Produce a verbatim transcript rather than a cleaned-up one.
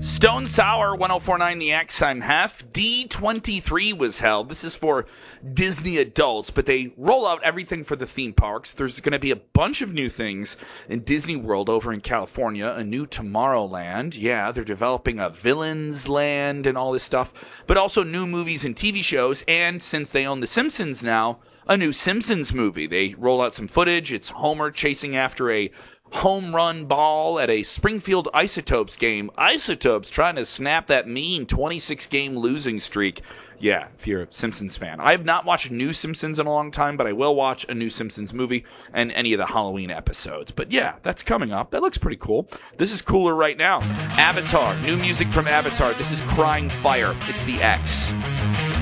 Stone Sour ten forty-nine The X. I'm Hef. D twenty-three was held. This is for Disney adults, but they roll out everything for the theme parks. There's going to be a bunch of new things in Disney World over in California, a new Tomorrowland. Yeah, they're developing a Villains Land and all this stuff, but also new movies and T V shows. And since they own The Simpsons now, a new Simpsons movie. They roll out some footage. It's Homer chasing after a home run ball at a Springfield Isotopes game. Isotopes trying to snap that mean twenty-six game losing streak. Yeah, if you're a Simpsons fan. I have not watched new Simpsons in a long time, but I will watch a new Simpsons movie and any of the Halloween episodes. But yeah, that's coming up. That looks pretty cool. This is cooler right now. Avatar. New music from Avatar. This is Crying Fire. It's the X.